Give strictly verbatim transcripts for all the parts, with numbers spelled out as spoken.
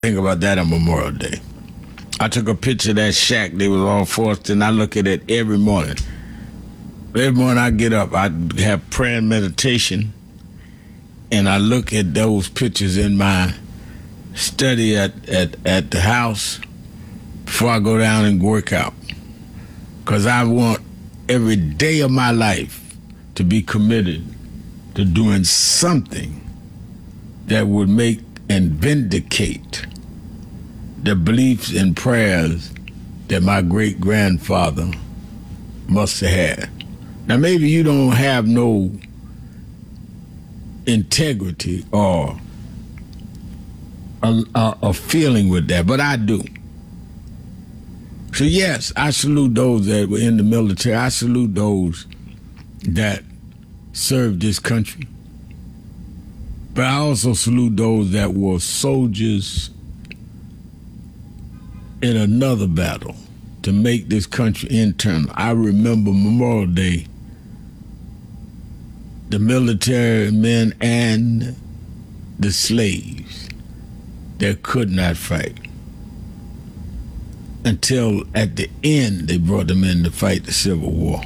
think about that on Memorial Day. I took a picture of that shack they was all forced, and I look at it every morning. Every morning I get up, I have prayer and meditation, and I look at those pictures in my study at, at, at the house before I go down and work out. Because I want every day of my life to be committed to doing something that would make and vindicate the beliefs and prayers that my great-grandfather must have had. Now, maybe you don't have no integrity or a, a, a feeling with that, but I do. So, yes, I salute those that were in the military. I salute those that served this country. But I also salute those that were soldiers in another battle to make this country internal. I remember Memorial Day, the military men and the slaves that could not fight. Until at the end, they brought them in to fight the Civil War.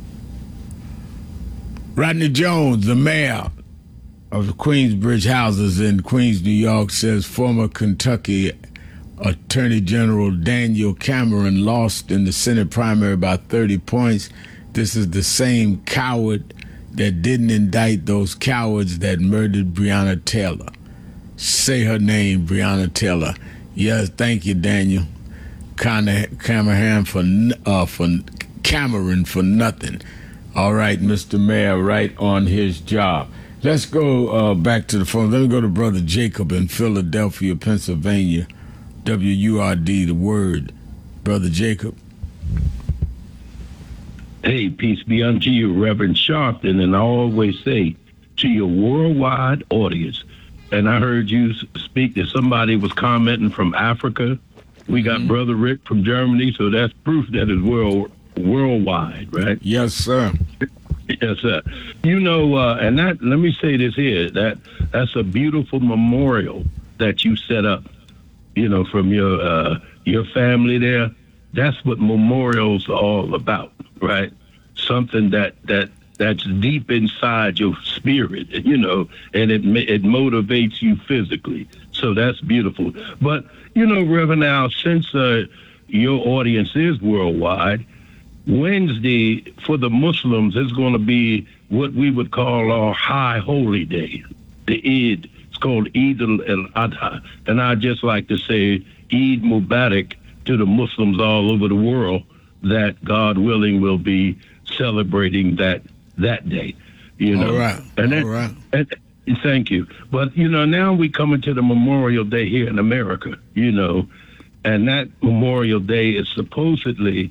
Rodney Jones, the mayor of the Queensbridge Houses in Queens, New York, says former Kentucky Attorney General Daniel Cameron lost in the Senate primary by thirty points. This is the same coward that didn't indict those cowards that murdered Breonna Taylor. Say her name, Breonna Taylor. Yes, thank you, Daniel. Cameron for uh, for Cameron for nothing. All right, Mister Mayor, right on his job. Let's go uh, back to the phone. Let me go to Brother Jacob in Philadelphia, Pennsylvania. W U R D, the word. Brother Jacob. Hey, peace be unto you, Reverend Sharpton, and I always say to your worldwide audience, and I heard you speak that somebody was commenting from Africa. We got mm-hmm. Brother Rick from Germany, so that's proof that it's world worldwide, right? Yes, sir. Yes, sir. You know, uh, and that, let me say this here, that that's a beautiful memorial that you set up, you know, from your uh, your family there. That's what memorials are all about, right? Something that that that's deep inside your spirit, you know, and it it motivates you physically. So that's beautiful. But, you know, Reverend Al, since uh, your audience is worldwide, Wednesday for the Muslims is going to be what we would call our high holy day, the Eid. It's called Eid al-Adha. And I just like to say Eid Mubarak to the Muslims all over the world, that God willing will be celebrating that that day. You know, all right. And then, all right. And, thank you. But, you know, now we coming to the Memorial Day here in America, you know, and that Memorial Day is supposedly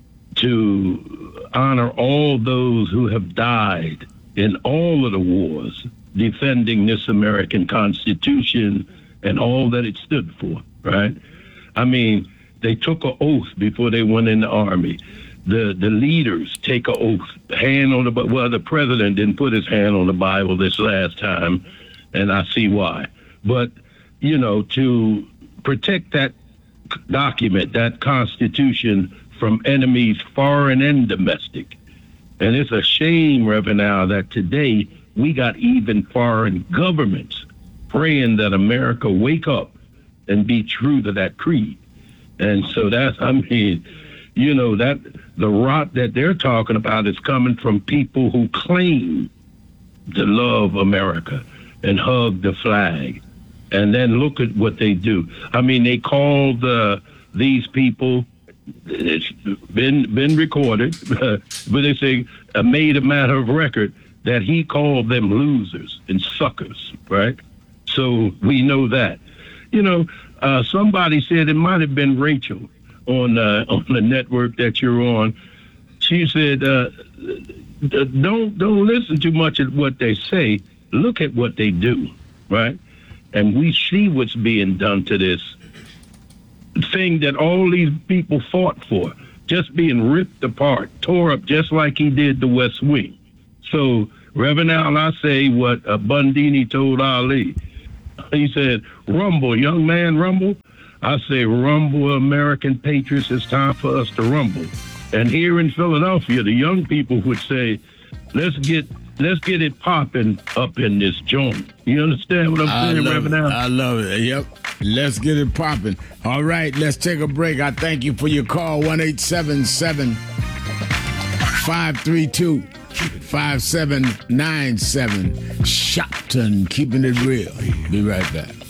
to honor all those who have died in all of the wars defending this American Constitution and all that it stood for, right? I mean, they took an oath before they went in the Army. The the leaders take an oath, hand on the, well, the president didn't put his hand on the Bible this last time, and I see why. But, you know, to protect that document, that Constitution, from enemies foreign and domestic. And it's a shame, Reverend Al, that today we got even foreign governments praying that America wake up and be true to that creed. And so that's, I mean, you know, that the rot that they're talking about is coming from people who claim to love America and hug the flag. And then look at what they do. I mean, they called uh, these people, it's been been recorded, but they say uh, made a matter of record that he called them losers and suckers, right? So we know that. You know, uh, somebody said, it might have been Rachel on uh, on the network that you're on. She said, uh, don't don't listen too much at what they say. Look at what they do, right? And we see what's being done to this thing that all these people fought for, just being ripped apart, tore up, just like he did the West Wing. So, Reverend Al, I say what uh, Bundini told Ali. He said, rumble, young man, rumble. I say, rumble, American patriots, it's time for us to rumble. And here in Philadelphia, the young people would say, let's get let's get it popping up in this joint. You understand what I'm I saying, love Reverend it. Al? I love it. Yep. Let's get it popping. All right, let's take a break. I thank you for your call. one eight seven seven, five three two, five seven nine seven. Shopton, keeping it real. Be right back.